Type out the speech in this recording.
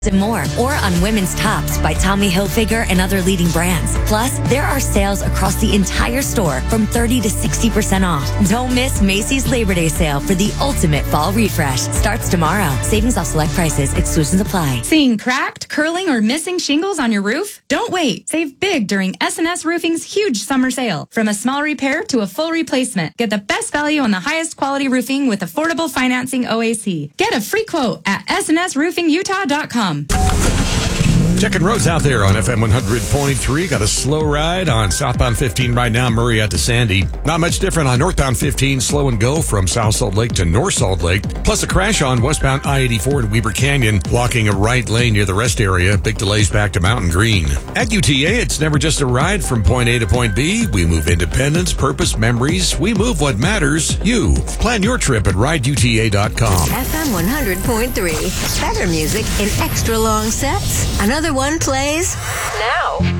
and more, or on women's tops by Tommy Hilfiger and other leading brands. Plus, there are sales across the entire store from 30 to 60% off. Don't miss Macy's Labor Day sale for the ultimate fall refresh. Starts tomorrow. Savings off select prices. Exclusions apply. Seeing cracked, curling, or missing shingles on your roof? Don't wait. Save big during S&S Roofing's huge summer sale. From a small repair to a full replacement, get the best value on the highest quality roofing with affordable financing OAC. Get a free quote at snsroofingutah.com. Checking roads out there on FM 100.3. Got a slow ride on southbound 15 right now, Murrieta to Sandy. Not much different on northbound 15, slow and go from South Salt Lake to North Salt Lake. Plus a crash on westbound I-84 in Weber Canyon, blocking a right lane near the rest area. Big delays back to Mountain Green. At UTA, it's never just a ride from point A to point B. We move independence, purpose, memories. We move what matters, you. Plan your trip at rideuta.com. FM 100.3. Better music in extra long sets. Another one plays now.